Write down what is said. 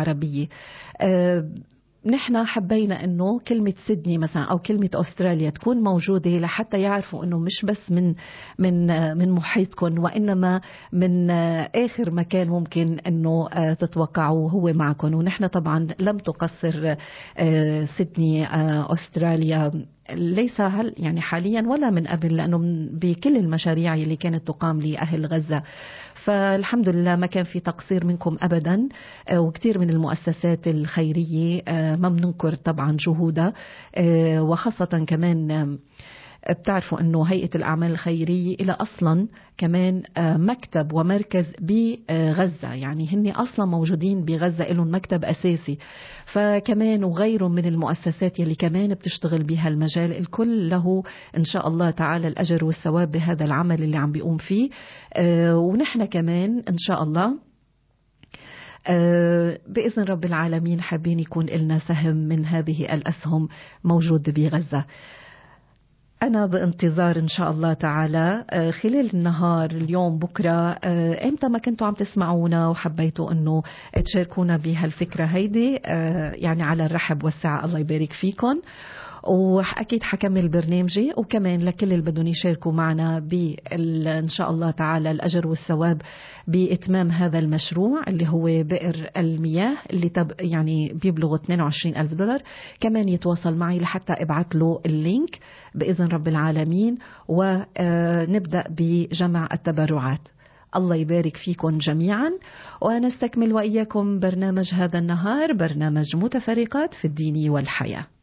العربية. نحن حبينا انه كلمة سيدني مثلا او كلمة استراليا تكون موجودة لحتى يعرفوا انه مش بس من محيطكم، وانما من اخر مكان ممكن انه تتوقعوا هو معكم. ونحن طبعا لم تقصر سيدني استراليا، ليس يعني حاليا ولا من قبل، لأنه بكل المشاريع اللي كانت تقام لأهل غزة فالحمد لله ما كان في تقصير منكم أبدا. وكثير من المؤسسات الخيرية ما بننكر طبعا جهودها، وخاصة كمان بتعرفوا أنه هيئة الأعمال الخيرية إلى أصلا كمان مكتب ومركز بغزة، يعني هن أصلا موجودين بغزة، لهم مكتب أساسي. فكمان وغيره من المؤسسات يلي كمان بتشتغل بها المجال، الكل له إن شاء الله تعالى الأجر والثواب بهذا العمل اللي عم بيقوم فيه. ونحن كمان إن شاء الله بإذن رب العالمين حابين يكون لنا سهم من هذه الأسهم موجود بغزة. أنا بانتظار إن شاء الله تعالى خلال النهار اليوم بكرة، إمتى ما كنتوا عم تسمعونا وحبيتوا أنه تشاركونا بهالفكرة هيدي، يعني على الرحب والسعة، الله يبارك فيكم. وأكيد حكمل برنامجي، وكمان لكل اللي بدهم يشاركوا معنا إن شاء الله تعالى الأجر والثواب بإتمام هذا المشروع اللي هو بئر المياه اللي يعني بيبلغ $22,000. كمان يتواصل معي لحتى ابعث له اللينك بإذن رب العالمين، ونبدأ بجمع التبرعات. الله يبارك فيكم جميعا، ونستكمل وإياكم برنامج هذا النهار، برنامج متفرقات في الدين والحياة.